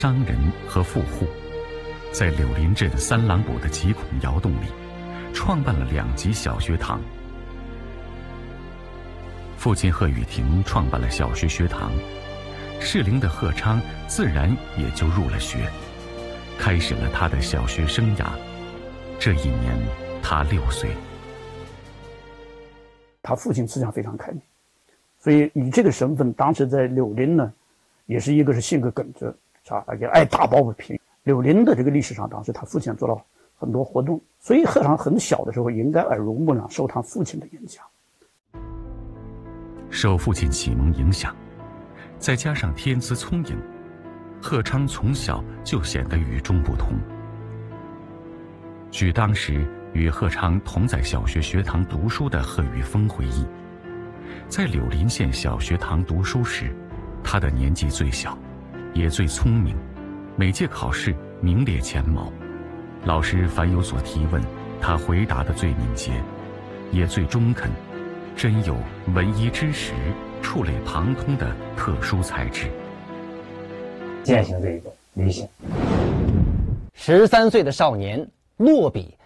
商人和富户，在柳林镇三郎堡的几孔窑洞里，创办了2级小学堂。父亲贺雨婷创办了小学学堂，适龄的贺昌自然也就入了学，开始了他的小学生涯。这一年，他6岁。 他父亲思想非常开明，所以以这个身份，当时在柳林呢，也是一个是性格耿直，而且爱打抱不平。柳林的这个历史上，当时他父亲做了很多活动，所以贺昌很小的时候应该耳濡目染，受他父亲的影响。 受父亲启蒙影响，再加上天资聪颖，贺昌从小就显得与众不同。据当时与贺昌同在小学学堂读书的贺玉峰回忆，在柳林县小学堂读书时，他的年纪最小，也最聪明，每届考试名列前茅。老师凡有所提问，他回答得最敏捷，也最中肯，真有闻一知十、触类旁通的特殊才智。 践行这个理想。 13岁的少年落笔